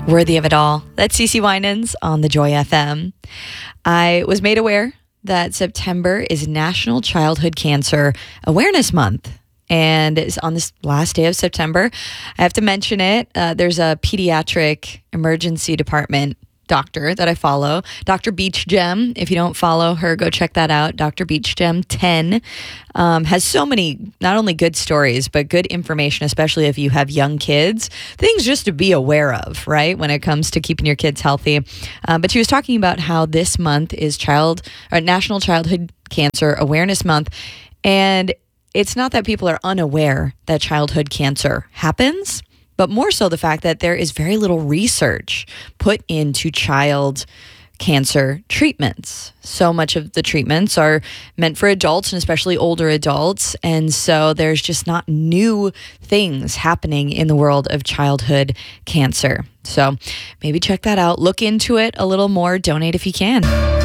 Worthy of It All. That's CeCe Winans on the Joy FM. I was made aware that September is National Childhood Cancer Awareness Month. And it's on this last day of September. I have to mention it. There's a pediatric emergency department doctor that I follow, Dr. Beach Gem. If you don't follow her, go check that out. Dr. Beach Gem 10 has so many, not only good stories, but good information, especially if you have young kids, things just to be aware of, right? When it comes to keeping your kids healthy. But she was talking about how this month is National Childhood Cancer Awareness Month. And it's not that people are unaware that childhood cancer happens, but more so the fact that there is very little research put into child cancer treatments. So much of the treatments are meant for adults and especially older adults. And so there's just not new things happening in the world of childhood cancer. So maybe check that out. Look into it a little more. Donate if you can.